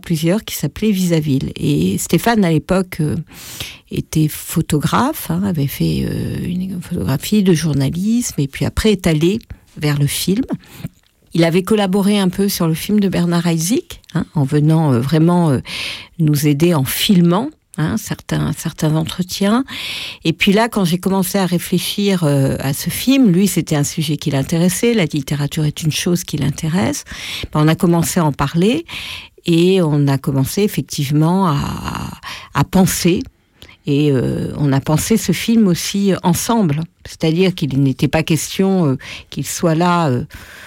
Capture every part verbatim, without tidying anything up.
plusieurs qui s'appelait Vis-à-Ville. Et Stéphane, à l'époque, euh, était photographe, hein, avait fait euh, une photographie de journalisme, et puis après est allé vers le film. Il avait collaboré un peu sur le film de Bernard Heisig, hein, en venant euh, vraiment euh, nous aider en filmant hein, certains, certains entretiens. Et puis là, quand j'ai commencé à réfléchir euh, à ce film, lui, c'était un sujet qui l'intéressait, la littérature est une chose qui l'intéresse. Ben, on a commencé à en parler et on a commencé effectivement à, à penser. Et euh, on a pensé ce film aussi ensemble. C'est-à-dire qu'il n'était pas question euh, qu'il soit là... Euh,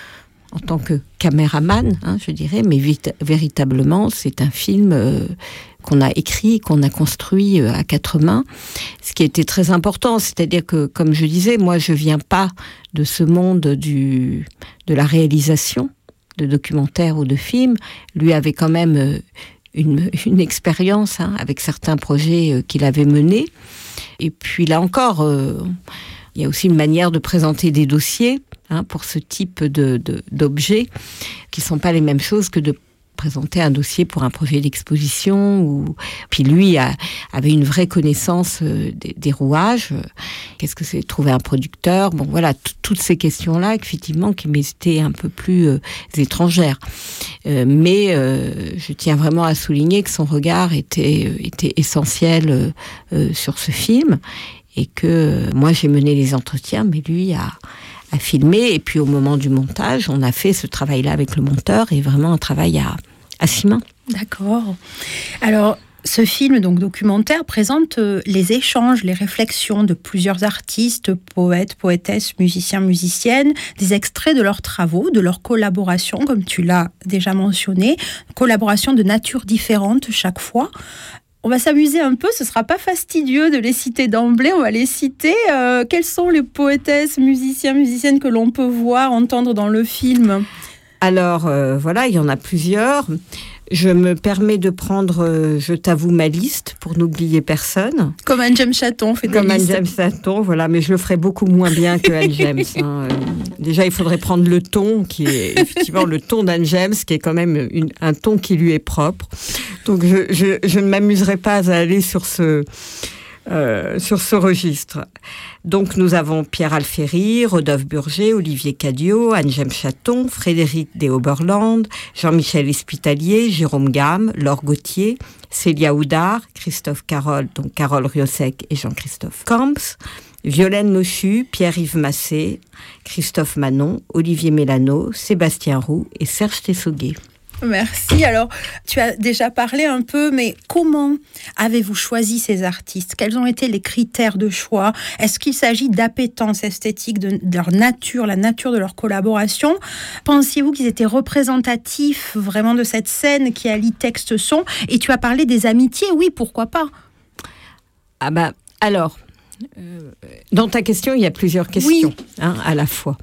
en tant que caméraman, hein, je dirais, mais vite, véritablement, c'est un film euh, qu'on a écrit, qu'on a construit euh, à quatre mains, ce qui était très important. C'est-à-dire que, comme je disais, moi, je viens pas de ce monde du, de la réalisation de documentaires ou de films. Lui avait quand même euh, une, une expérience hein, avec certains projets euh, qu'il avait menés. Et puis là encore... Euh, il y a aussi une manière de présenter des dossiers hein, pour ce type de, de, d'objets qui ne sont pas les mêmes choses que de présenter un dossier pour un projet d'exposition. Ou... Puis lui a, avait une vraie connaissance euh, des, des rouages. Qu'est-ce que c'est trouver un producteur? Bon, voilà, t- toutes ces questions-là, effectivement, qui m'étaient un peu plus euh, étrangères. Euh, mais euh, je tiens vraiment à souligner que son regard était, euh, était essentiel euh, euh, sur ce film. Et que euh, moi, j'ai mené les entretiens, mais lui a, a filmé. Et puis, au moment du montage, on a fait ce travail-là avec le monteur, et vraiment un travail à, à six mains. D'accord. Alors, ce film, donc documentaire, présente euh, les échanges, les réflexions de plusieurs artistes, poètes, poétesses, musiciens, musiciennes, des extraits de leurs travaux, de leurs collaborations, comme tu l'as déjà mentionné, collaborations de nature différente chaque fois. On va s'amuser un peu, ce ne sera pas fastidieux de les citer d'emblée, on va les citer. Euh, quelles sont les poétesses, musiciens, musiciennes que l'on peut voir, entendre dans le film ? Alors, euh, voilà, il y en a plusieurs. Je me permets de prendre, euh, je t'avoue, ma liste pour n'oublier personne. Comme Anne-James Chaton fait des Comme listes. Anne-James Chaton, voilà, mais je le ferai beaucoup moins bien que Anne-James. Hein. Déjà, il faudrait prendre le ton, qui est effectivement le ton d'Anne-James, qui est quand même une, un ton qui lui est propre. Donc, je, je, je ne m'amuserai pas à aller sur ce... Euh, sur ce registre. Donc nous avons Pierre Alféry, Rodolphe Burger, Olivier Cadiot, Anne-James Chaton, Frédéric de Oberland, Jean-Michel Espitalier, Jérôme Gamme, Laure Gauthier, Célia Houdard, Christophe Carole, donc Carole Riosec et Jean-Christophe Camps, Violaine Mochu, Pierre-Yves Massé, Christophe Manon, Olivier Mélano, Sébastien Roux et Serge Tessoguet. Merci. Alors, tu as déjà parlé un peu, mais comment avez-vous choisi ces artistes ? Quels ont été les critères de choix ? Est-ce qu'il s'agit d'appétence esthétique, de, de leur nature, la nature de leur collaboration ? Pensiez-vous qu'ils étaient représentatifs vraiment de cette scène qui allie texte-son ? Et tu as parlé des amitiés, oui, pourquoi pas ? Ah ben, alors, euh, dans ta question, il y a plusieurs questions, oui. hein, à la fois.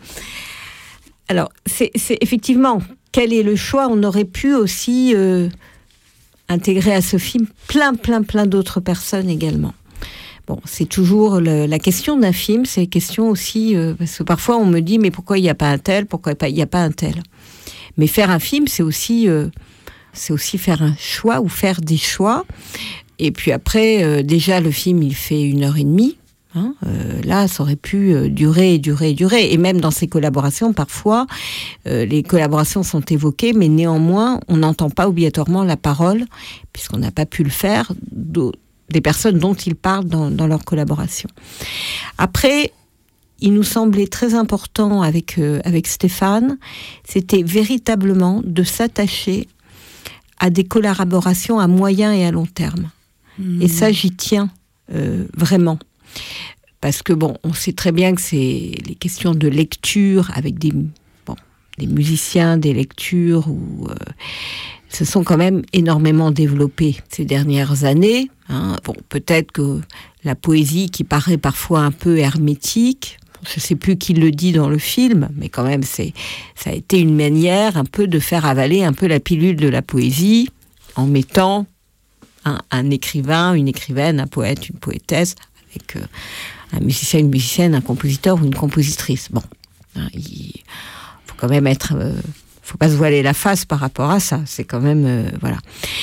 Alors, c'est, c'est effectivement... Quel est le choix ? On aurait pu aussi euh, intégrer à ce film plein, plein, plein d'autres personnes également. Bon, c'est toujours le, la question d'un film, c'est la question aussi, euh, parce que parfois on me dit, mais pourquoi il n'y a pas un tel ? Pourquoi il n'y a pas un tel ? Mais faire un film, c'est aussi, euh, c'est aussi faire un choix ou faire des choix. Et puis après, euh, déjà, le film, il fait une heure et demie. Hein, euh, là, ça aurait pu euh, durer, durer, durer. Et même dans ces collaborations, parfois, euh, les collaborations sont évoquées, mais néanmoins, on n'entend pas obligatoirement la parole, puisqu'on n'a pas pu le faire, des personnes dont ils parlent dans, dans leur collaboration. Après, il nous semblait très important avec, euh, avec Stéphane, c'était véritablement de s'attacher à des collaborations à moyen et à long terme. Mmh. Et ça, j'y tiens euh, vraiment. Parce que, bon, on sait très bien que c'est les questions de lecture avec des, bon, des musiciens, des lectures, où, euh, se sont quand même énormément développées ces dernières années. Hein. Bon, peut-être que la poésie qui paraît parfois un peu hermétique, je ne sais plus qui le dit dans le film, mais quand même, c'est, ça a été une manière un peu de faire avaler un peu la pilule de la poésie en mettant un, un écrivain, une écrivaine, un poète, une poétesse, avec euh, un musicien, une musicienne, un compositeur ou une compositrice. Bon, hein, il faut quand même être... Euh, faut pas se voiler la face par rapport à ça. C'est quand même... Euh, voilà.